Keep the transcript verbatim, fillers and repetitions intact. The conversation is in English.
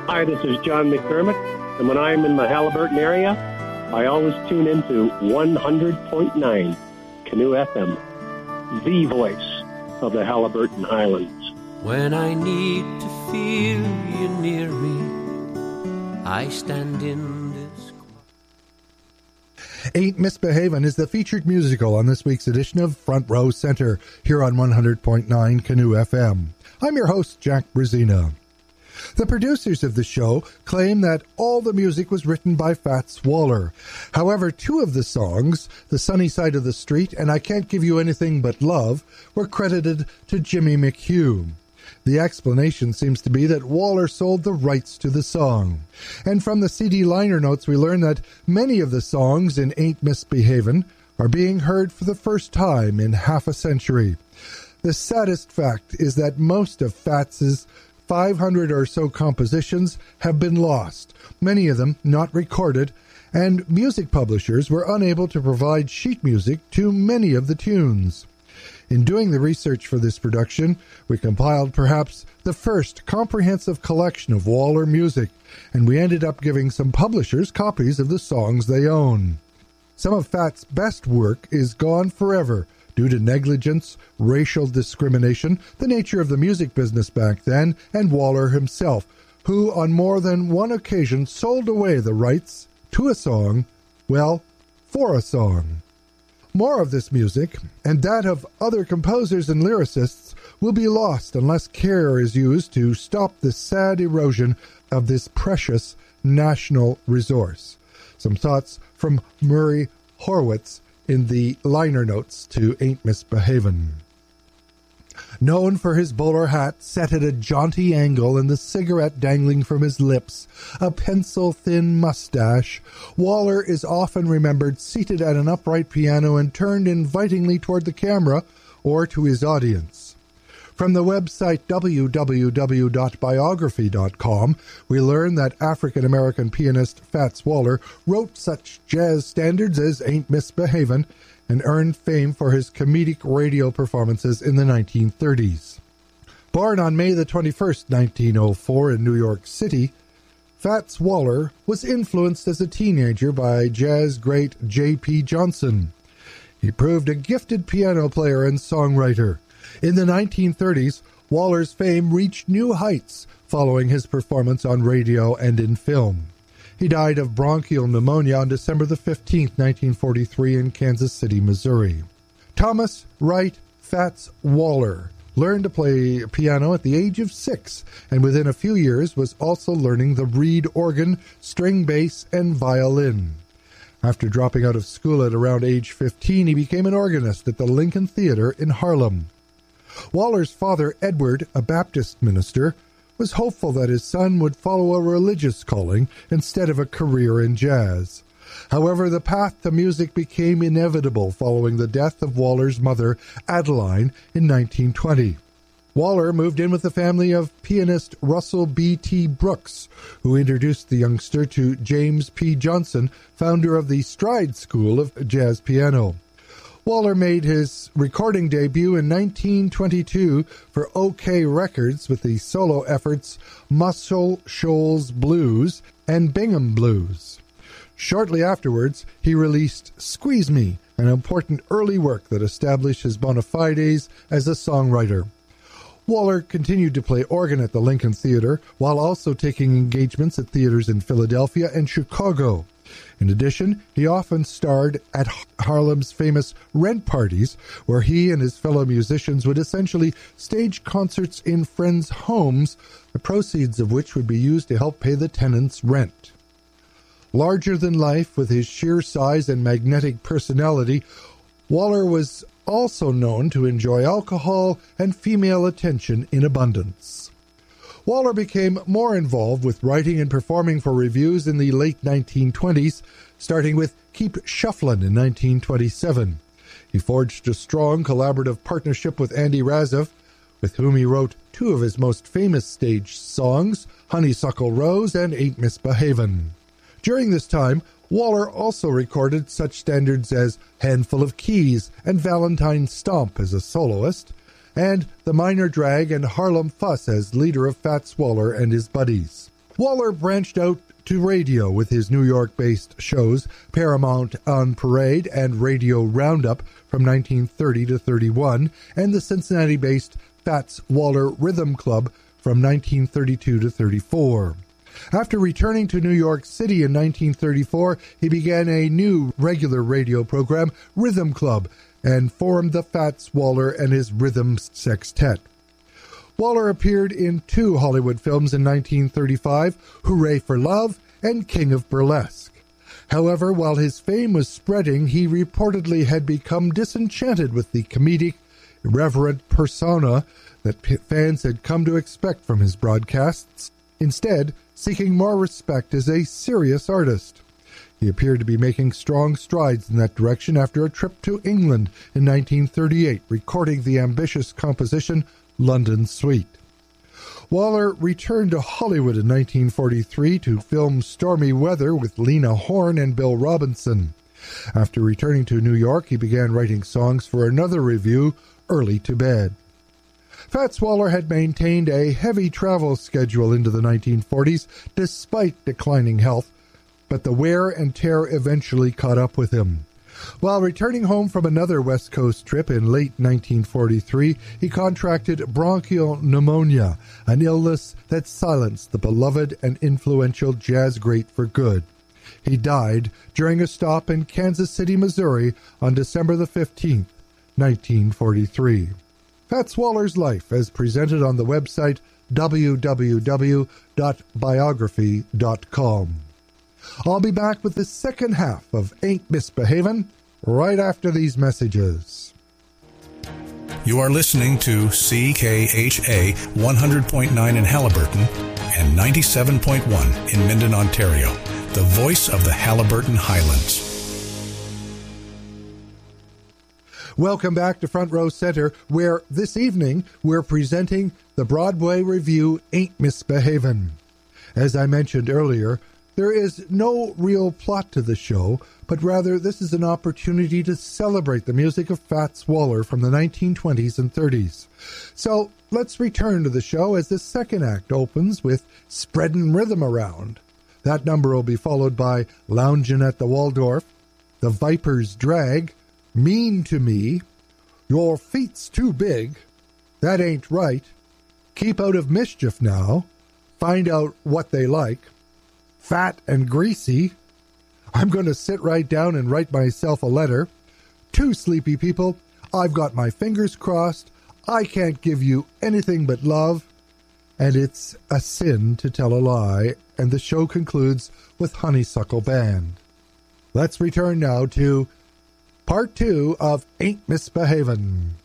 Hi, this is John McDermott, and when I'm in the Haliburton area, I always tune into one hundred point nine Canoe F M, the voice of the Haliburton Highlands. When I need to feel you near me, I stand in this... Ain't Misbehavin' is the featured musical on this week's edition of Front Row Center, here on one hundred point nine Canoe F M. I'm your host, Jack Brzezina. The producers of the show claim that all the music was written by Fats Waller. However, two of the songs, The Sunny Side of the Street and I Can't Give You Anything But Love, were credited to Jimmy McHugh. The explanation seems to be that Waller sold the rights to the song. And from the C D liner notes we learn that many of the songs in Ain't Misbehavin' are being heard for the first time in half a century. The saddest fact is that most of Fats's five hundred or so compositions have been lost, many of them not recorded, and music publishers were unable to provide sheet music to many of the tunes. In doing the research for this production, we compiled perhaps the first comprehensive collection of Waller music, and we ended up giving some publishers copies of the songs they own. Some of Fats' best work is gone forever, due to negligence, racial discrimination, the nature of the music business back then, and Waller himself, who on more than one occasion sold away the rights to a song, well, for a song. More of this music, and that of other composers and lyricists, will be lost unless care is used to stop the sad erosion of this precious national resource. Some thoughts from Murray Horwitz in the liner notes to Ain't Misbehavin'. Known for his bowler hat set at a jaunty angle and the cigarette dangling from his lips, a pencil-thin mustache, Waller is often remembered seated at an upright piano and turned invitingly toward the camera or to his audience. From the website w w w dot biography dot com, we learn that African-American pianist Fats Waller wrote such jazz standards as Ain't Misbehavin' and earned fame for his comedic radio performances in the nineteen thirties. Born on May the twenty-first, nineteen oh four in New York City, Fats Waller was influenced as a teenager by jazz great J P Johnson. He proved a gifted piano player and songwriter. In the nineteen thirties, Waller's fame reached new heights following his performance on radio and in film. He died of bronchial pneumonia on December the fifteenth, nineteen forty-three in Kansas City, Missouri. Thomas Wright Fats Waller learned to play piano at the age of six, and within a few years was also learning the reed organ, string bass, and violin. After dropping out of school at around age fifteen, he became an organist at the Lincoln Theater in Harlem. Waller's father, Edward, a Baptist minister, was hopeful that his son would follow a religious calling instead of a career in jazz. However, the path to music became inevitable following the death of Waller's mother, Adeline, in nineteen twenty. Waller moved in with the family of pianist Russell B T Brooks, who introduced the youngster to James P. Johnson, founder of the Stride School of Jazz Piano. Waller made his recording debut in nineteen twenty-two for OK Records with the solo efforts Muscle Shoals Blues and Bingham Blues. Shortly afterwards, he released Squeeze Me, an important early work that established his bona fides as a songwriter. Waller continued to play organ at the Lincoln Theater, while also taking engagements at theaters in Philadelphia and Chicago. In addition, he often starred at Harlem's famous rent parties, where he and his fellow musicians would essentially stage concerts in friends' homes, the proceeds of which would be used to help pay the tenants' rent. Larger than life, with his sheer size and magnetic personality, Waller was also known to enjoy alcohol and female attention in abundance. Waller became more involved with writing and performing for revues in the late nineteen twenties, starting with Keep Shufflin' in nineteen twenty-seven. He forged a strong collaborative partnership with Andy Razov, with whom he wrote two of his most famous stage songs, Honeysuckle Rose and Ain't Misbehavin'. During this time, Waller also recorded such standards as Handful of Keys and Valentine Stomp as a soloist, and The Minor Drag and Harlem Fuss as leader of Fats Waller and his buddies. Waller branched out to radio with his New York-based shows Paramount on Parade and Radio Roundup from nineteen thirty to thirty-one, and the Cincinnati-based Fats Waller Rhythm Club from nineteen thirty-two to thirty-four. After returning to New York City in nineteen thirty-four, he began a new regular radio program, Rhythm Club, and formed the Fats Waller and his Rhythm Sextet. Waller appeared in two Hollywood films in nineteen thirty-five, Hooray for Love and King of Burlesque. However, while his fame was spreading, he reportedly had become disenchanted with the comedic, irreverent persona that fans had come to expect from his broadcasts, instead seeking more respect as a serious artist. He appeared to be making strong strides in that direction after a trip to England in nineteen thirty-eight, recording the ambitious composition London Suite. Waller returned to Hollywood in nineteen forty-three to film Stormy Weather with Lena Horne and Bill Robinson. After returning to New York, he began writing songs for another revue, Early to Bed. Fats Waller had maintained a heavy travel schedule into the nineteen forties despite declining health, but the wear and tear eventually caught up with him. While returning home from another West Coast trip in late nineteen forty-three, he contracted bronchial pneumonia, an illness that silenced the beloved and influential jazz great for good. He died during a stop in Kansas City, Missouri on December the fifteenth, nineteen forty-three. Fats Waller's life as presented on the website w w w dot biography dot com. I'll be back with the second half of Ain't Misbehavin' right after these messages. You are listening to C K H A one hundred point nine in Halliburton and ninety-seven point one in Minden, Ontario, the voice of the Halliburton Highlands. Welcome back to Front Row Center, where this evening we're presenting the Broadway review Ain't Misbehavin'. As I mentioned earlier, there is no real plot to the show, but rather this is an opportunity to celebrate the music of Fats Waller from the nineteen twenties and thirties. So let's return to the show as the second act opens with Spreadin' Rhythm Around. That number will be followed by Loungin' at the Waldorf, The Viper's Drag, Mean to Me, Your Feet's Too Big, That Ain't Right, Keep Out of Mischief Now, Find Out What They Like, Fat and Greasy, I'm going to sit right down and write myself a letter, Two Sleepy People, I've Got My Fingers Crossed, I Can't Give You Anything But Love, and It's a Sin to Tell a Lie, and the show concludes with Honeysuckle Band. Let's return now to Part two of Ain't Misbehavin'.